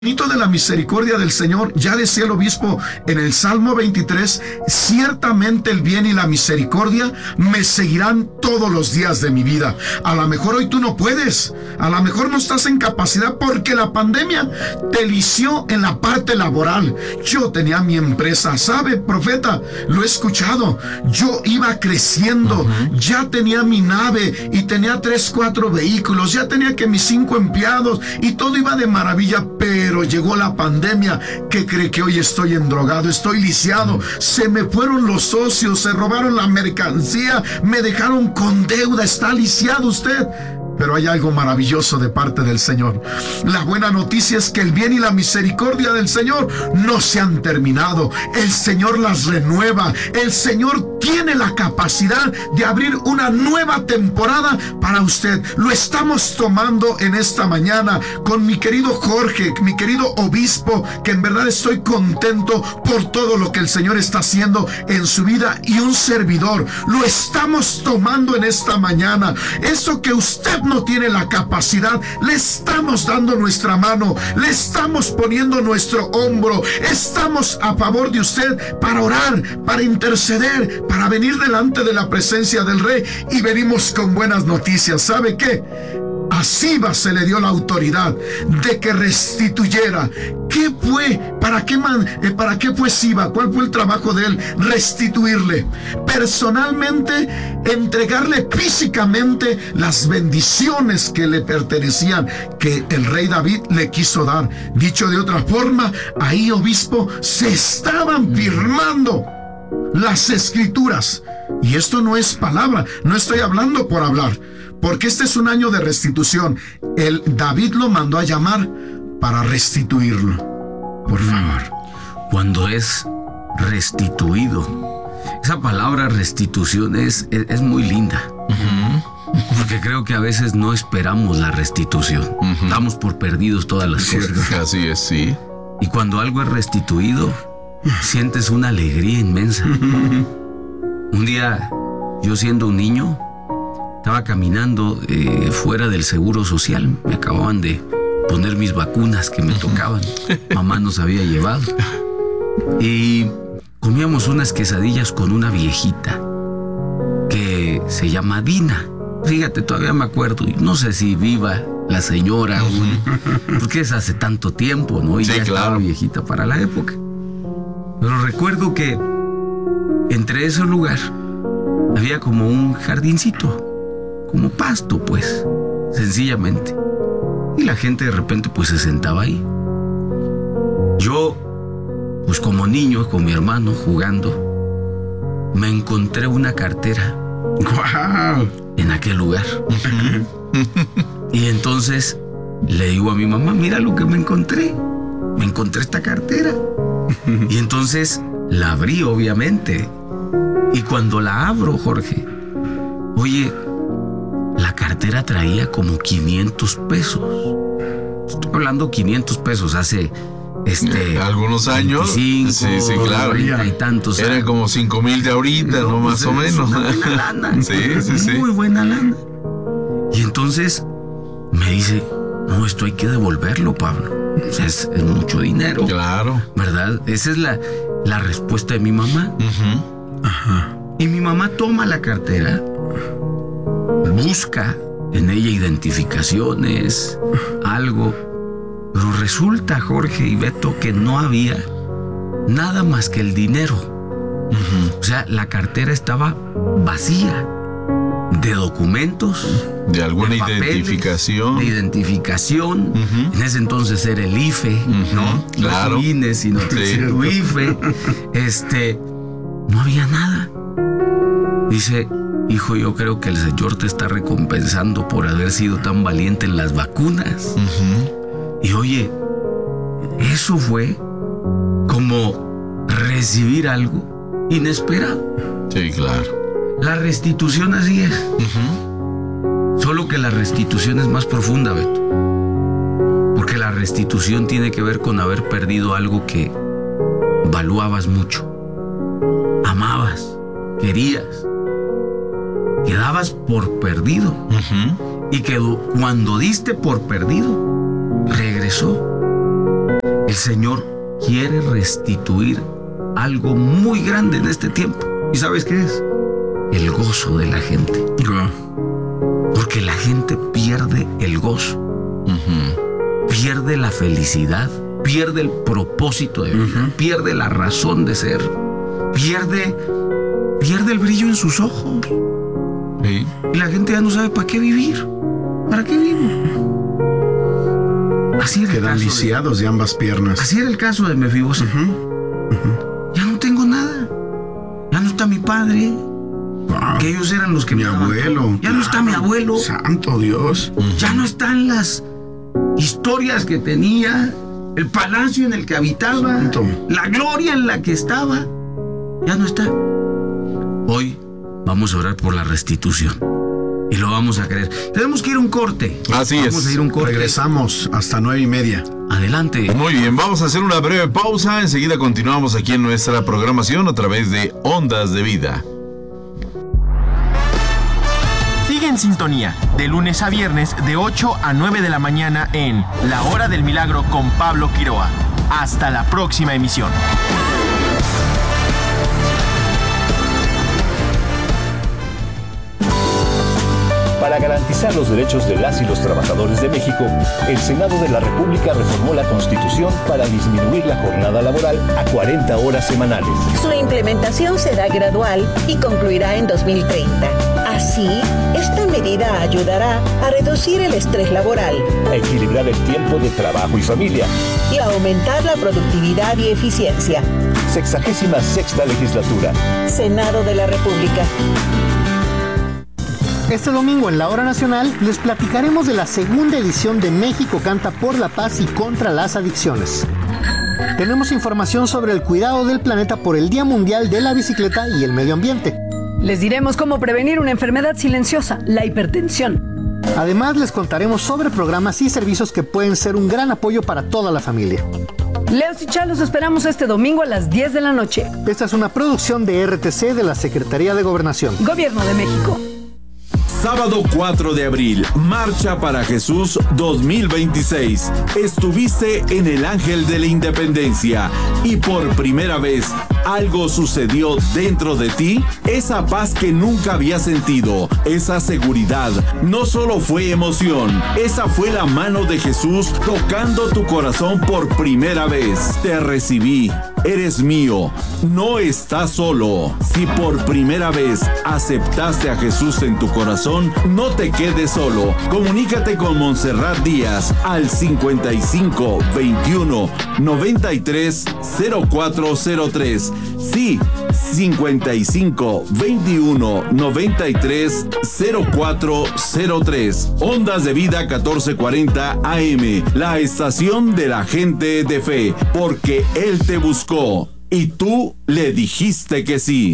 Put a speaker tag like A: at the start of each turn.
A: De la misericordia del Señor, ya decía el obispo en el Salmo 23, ciertamente el bien y la misericordia me seguirán todos los días de mi vida. A lo mejor hoy tú no puedes, a lo mejor no estás en capacidad porque la pandemia te lició en la parte laboral. Yo tenía mi empresa, ¿sabe, profeta? Lo he escuchado. Yo iba creciendo, ya tenía mi nave y tenía 3, 4 vehículos, ya tenía que mis 5 empleados y todo iba de maravilla, pero llegó la pandemia. ¿Qué cree? Que hoy estoy endrogado, estoy lisiado, se me fueron los socios, se robaron la mercancía, me dejaron con deuda. Está lisiado usted. Pero hay algo maravilloso de parte del Señor. La buena noticia es que el bien y la misericordia del Señor no se han terminado. El Señor las renueva. El Señor tiene la capacidad de abrir una nueva temporada para usted. Lo estamos tomando en esta mañana con mi querido Jorge, mi querido obispo, que en verdad estoy contento por todo lo que el Señor está haciendo en su vida, y un servidor. Lo estamos tomando en esta mañana. Eso que usted no tiene la capacidad, le estamos dando nuestra mano, le estamos poniendo nuestro hombro, estamos a favor de usted para orar, para interceder, para venir delante de la presencia del Rey, y venimos con buenas noticias. ¿Sabe qué? A Siba se le dio la autoridad de que restituyera. ¿Qué fue? ¿Para qué fue Siba? ¿Cuál fue el trabajo de él? Restituirle. Personalmente, entregarle físicamente las bendiciones que le pertenecían, que el rey David le quiso dar. Dicho de otra forma, ahí, obispo, se estaban firmando las escrituras. Y esto no es palabra, no estoy hablando por hablar, porque este es un año de restitución. El David lo mandó a llamar para restituirlo. Por favor.
B: Cuando es restituido, esa palabra restitución es muy linda. Porque creo que a veces no esperamos la restitución. Damos por perdidos todas las cosas.
C: Así es, sí.
B: Y cuando algo es restituido, sientes una alegría inmensa. Un día, yo siendo un niño, estaba caminando fuera del Seguro Social. Me acababan de poner mis vacunas que me tocaban. Mamá nos había llevado. Y comíamos unas quesadillas con una viejita que se llama Dina. Fíjate, todavía me acuerdo. No sé si viva la señora aún, porque es hace tanto tiempo, ¿no? Y
C: sí,
B: ya estaba viejita para la época. Pero recuerdo que entre ese lugar había como un jardincito, como pasto, pues, sencillamente. Y la gente de repente pues se sentaba ahí. Yo, pues como niño, con mi hermano jugando, me encontré una cartera.
A: ¡Guau!
B: En aquel lugar. Y entonces le digo a mi mamá, mira lo que me encontré. Me encontré esta cartera. Y entonces la abrí, obviamente. Y cuando la abro, Jorge, oye, la cartera traía como 500 pesos. Estoy hablando 500 pesos hace
C: algunos años.
B: 25,
C: sí, claro.
B: 30 y tantos.
C: Eran como 5,000 de ahorita, ¿no? Más o menos.
B: Una buena lana.
C: Sí.
B: Muy buena lana. Y entonces me dice, no, esto hay que devolverlo, Pablo. O sea, es mucho dinero.
C: Claro.
B: ¿Verdad? Esa es la respuesta de mi mamá. Y mi mamá toma la cartera, busca en ella identificaciones, algo, pero resulta, Jorge y Beto, que no había nada más que el dinero. O sea, la cartera estaba vacía de documentos,
C: de alguna
B: de papeles,
C: identificación.
B: de identificación. En ese entonces era el IFE, ¿no?
C: Claro.
B: No INE, sino tu IFE. No había nada. Dice, hijo, yo creo que el Señor te está recompensando por haber sido tan valiente en las vacunas. Y oye, eso fue como recibir algo inesperado.
C: Sí, claro.
B: La restitución así es. Solo que la restitución es más profunda, Beto. Porque la restitución tiene que ver con haber perdido algo que valuabas mucho, amabas, querías, que dabas por perdido. Y que cuando diste por perdido, regresó. El Señor quiere restituir algo muy grande en este tiempo. ¿Y sabes qué es? El gozo de la gente. Porque la gente pierde el gozo, pierde la felicidad, pierde el propósito de vida, pierde la razón de ser, pierde el brillo en sus ojos.
C: Sí.
B: Y la gente ya no sabe para qué vivir. ¿Para qué vivo? Así era el
A: Quedan
B: caso
A: lisiados de ambas piernas.
B: Así era el caso de Mefiboset. Ya no tengo nada. Ya no está mi padre. Que ellos eran los que
A: Mi
B: me daban
A: abuelo.
B: todo. Ya no está mi abuelo.
A: Santo Dios.
B: Ya no están las historias que tenía, el palacio en el que habitaba,
A: Santo.
B: la gloria en la que estaba. Ya no está. Hoy vamos a orar por la restitución. Y lo vamos a creer. Tenemos que ir a un corte.
C: Así es.
B: Vamos a ir a un corte.
A: Regresamos hasta 9:30.
B: Adelante.
C: Muy bien, vamos a hacer una breve pausa. Enseguida continuamos aquí en nuestra programación a través de Ondas de Vida.
D: Sigue en sintonía, de lunes a viernes, de 8 a 9 de la mañana en La Hora del Milagro con Pablo Quiroa. Hasta la próxima emisión.
E: Para garantizar los derechos de las y los trabajadores de México, el Senado de la República reformó la Constitución para disminuir la jornada laboral a 40 horas semanales.
F: Su implementación será gradual y concluirá en 2030. Así, esta medida ayudará a reducir el estrés laboral,
E: A equilibrar el tiempo de trabajo y familia.
F: y a aumentar la productividad y eficiencia.
E: 66ª legislatura.
F: Senado de la República.
G: Este domingo en la Hora Nacional les platicaremos de la segunda edición de México Canta por la Paz y contra las Adicciones. Tenemos información sobre el cuidado del planeta por el Día Mundial de la Bicicleta y el Medio Ambiente.
H: Les diremos cómo prevenir una enfermedad silenciosa, la hipertensión.
G: Además, les contaremos sobre programas y servicios que pueden ser un gran apoyo para toda la familia.
H: Leos y Chá, los esperamos este domingo a las 10 de la noche.
G: Esta es una producción de RTC de la Secretaría de Gobernación.
H: Gobierno de México.
I: Sábado 4 de abril, Marcha para Jesús 2026. Estuviste en el Ángel de la Independencia y por primera vez algo sucedió dentro de ti. Esa paz que nunca había sentido, esa seguridad, no solo fue emoción, esa fue la mano de Jesús tocando tu corazón por primera vez. Te recibí. Eres mío, no estás solo. Si por primera vez aceptaste a Jesús en tu corazón, no te quedes solo. Comunícate con Montserrat Díaz al 55 21 93 0403. Sí, 55 21 93 0403. Ondas de Vida 1440 AM, la estación de la gente de fe, porque Él te buscó y tú le dijiste que sí.